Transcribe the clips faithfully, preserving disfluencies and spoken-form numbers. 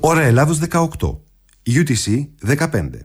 Ώρα Ελλάδος δεκαοκτώ, γιου τι σι δεκαπέντε.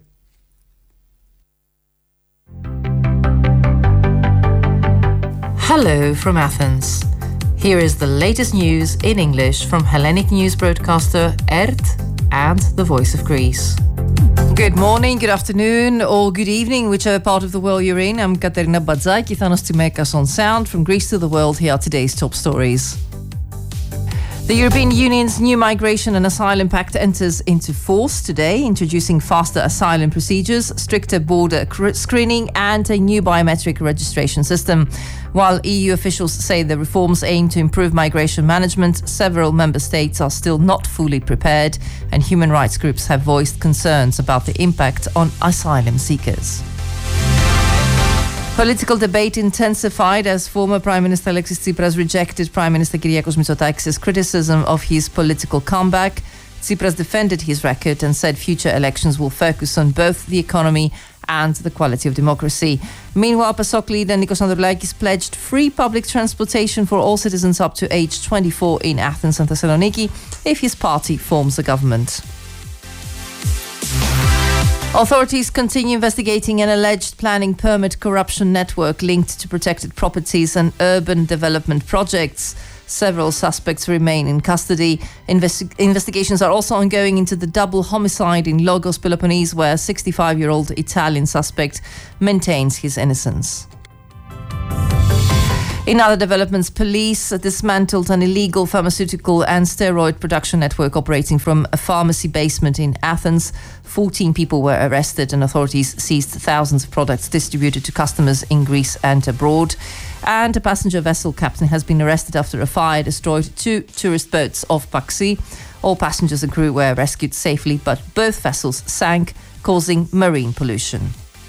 Hello from Athens. Here is the latest news in English from Hellenic news broadcaster E R T and The Voice of Greece. Good morning, good afternoon, or good evening, whichever part of the world you're in. I'm Katerina Badzaki, Thanos Tsimekas on sound. From Greece to the world, here are today's top stories. The European Union's new migration and asylum pact enters into force today, introducing faster asylum procedures, stricter border screening and a new biometric registration system. While E U officials say the reforms aim to improve migration management, several member states are still not fully prepared, and human rights groups have voiced concerns about the impact on asylum seekers. Political debate intensified as former Prime Minister Alexis Tsipras rejected Prime Minister Kyriakos Mitsotakis' criticism of his political comeback. Tsipras defended his record and said future elections will focus on both the economy and the quality of democracy. Meanwhile, PASOK leader Nikos Androulakis pledged free public transportation for all citizens up to age twenty-four in Athens and Thessaloniki if his party forms a government. Authorities continue investigating an alleged planning permit corruption network linked to protected properties and urban development projects. Several suspects remain in custody. Investi- investigations are also ongoing into the double homicide in Logos, Peloponnese, where a sixty-five-year-old Italian suspect maintains his innocence. In other developments, police dismantled an illegal pharmaceutical and steroid production network operating from a pharmacy basement in Athens. fourteen people were arrested and authorities seized thousands of products distributed to customers in Greece and abroad. And a passenger vessel captain has been arrested after a fire destroyed two tourist boats off Paxi. All passengers and crew were rescued safely, but both vessels sank, causing marine pollution.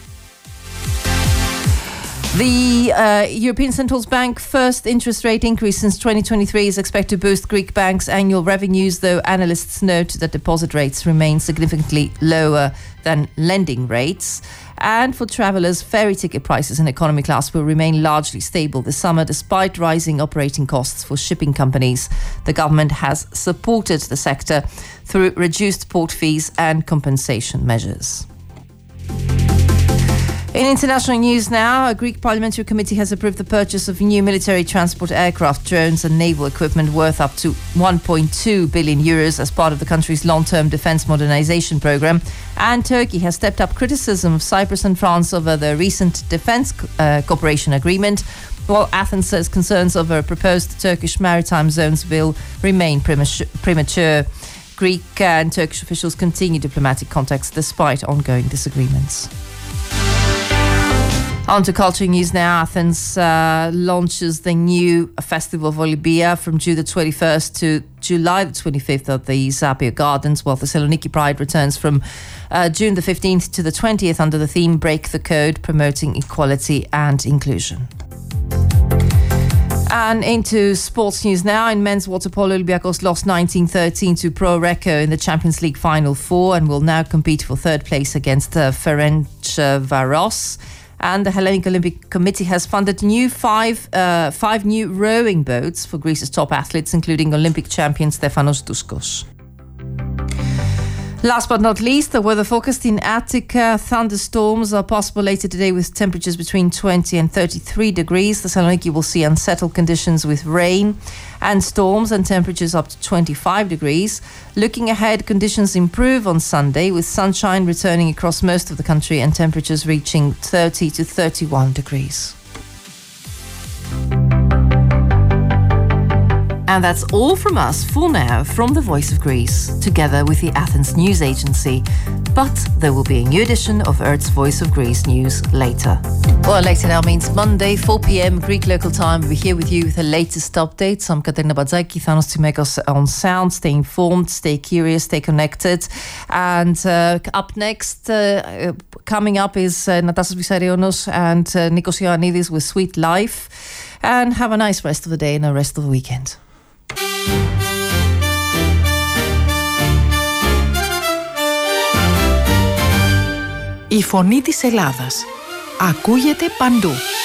The uh, European Central Bank's first interest rate increase since twenty twenty-three is expected to boost Greek banks' annual revenues, though analysts note that deposit rates remain significantly lower than lending rates. And for travellers, ferry ticket prices in economy class will remain largely stable this summer despite rising operating costs for shipping companies. The government has supported the sector through reduced port fees and compensation measures. In international news now, a Greek parliamentary committee has approved the purchase of new military transport aircraft, drones and naval equipment worth up to one point two billion euros as part of the country's long-term defence modernisation programme. And Turkey has stepped up criticism of Cyprus and France over the recent defence uh, cooperation agreement, while Athens says concerns over a proposed Turkish maritime zones bill remain premature. Greek and Turkish officials continue diplomatic contacts despite ongoing disagreements. On to culture news now. Athens uh, launches the new Festival of Olympia from June the twenty-first to July the twenty-fifth at the Zapia Gardens, while Thessaloniki Pride returns from uh, June the fifteenth to the twentieth under the theme Break the Code, promoting equality and inclusion. And into sports news now. In men's water polo, Olympiacos lost nineteen thirteen to Pro Recco in the Champions League Final Four and will now compete for third place against uh, Ferencvaros. And the Hellenic Olympic Committee has funded new five uh, five new rowing boats for Greece's top athletes, including Olympic champion Stefanos Douskos. Last but not least, the weather forecast in Attica. Thunderstorms are possible later today with temperatures between twenty and thirty-three degrees. Thessaloniki will see unsettled conditions with rain and storms and temperatures up to twenty-five degrees. Looking ahead, conditions improve on Sunday with sunshine returning across most of the country and temperatures reaching thirty to thirty-one degrees. And that's all from us for now from The Voice of Greece, together with the Athens News Agency. But there will be a new edition of E R T's Voice of Greece news later. Well, later now means Monday, four p.m. Greek local time. We'll be here with you with the latest updates. I'm Katerina Badzaki, Thanos Tsimekas on sound. Stay informed, stay curious, stay connected. And uh, up next, uh, coming up is uh, Natasas Vissarionos and uh, Nikos Ioannidis with Sweet Life. And have a nice rest of the day and a rest of the weekend. Η φωνή της Ελλάδας ακούγεται παντού.